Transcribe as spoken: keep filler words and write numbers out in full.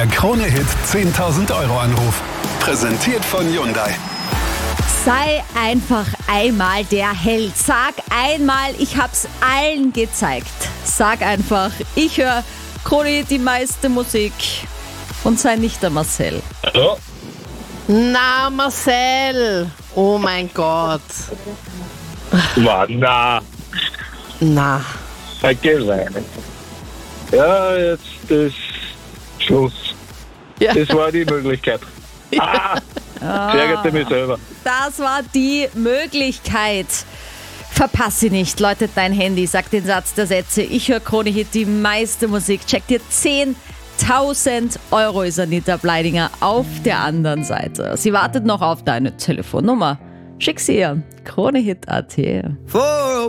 Der Krone-Hit zehntausend Euro Anruf. Präsentiert von Hyundai. Sei einfach einmal der Held. Sag einmal, ich hab's allen gezeigt. Sag einfach, ich höre Krone-Hit die meiste Musik. Und sei nicht der Marcel. Hallo? Na, Marcel. Oh mein Gott. Mann, na, Na. vergiss es. Ja, jetzt ist Schluss. Ja. Das war die Möglichkeit. Ah, ich ärgerte mich selber. Das war die Möglichkeit. Verpasse nicht, läutet dein Handy, sag den Satz der Sätze. Ich höre Krone-Hit die meiste Musik. Check dir zehntausend Euro ist Anita Bleidinger auf der anderen Seite. Sie wartet noch auf deine Telefonnummer. Schick sie ihr. Krone-Hit punkt at.